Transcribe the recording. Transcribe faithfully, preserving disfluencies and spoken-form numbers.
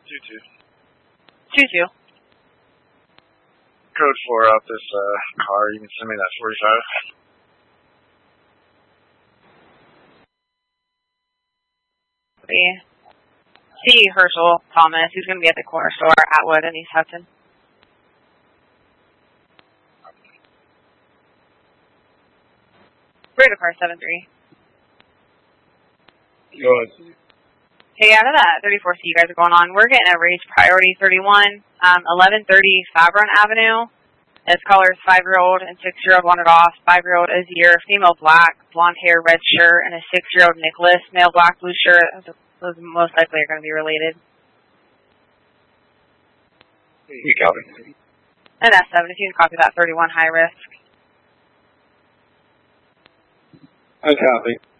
two two. two two. Code four out this uh, car. You can send me that forty-five. See Herschel Thomas. He's going to be at the corner store at Atwood in East Hudson. Radar car seven three. Go ahead. Hey, out of that thirty-four C you guys are going on, we're getting a race priority thirty-one, um, eleven thirty Fabron Avenue. Its colors five-year-old and six-year-old wanted off. Five-year-old Azir, female black, blonde hair, red shirt, and a six-year-old Nicholas, male black, blue shirt. Those most likely are going to be related. You copy. And S seven, if you can copy that thirty-one high risk. I copy.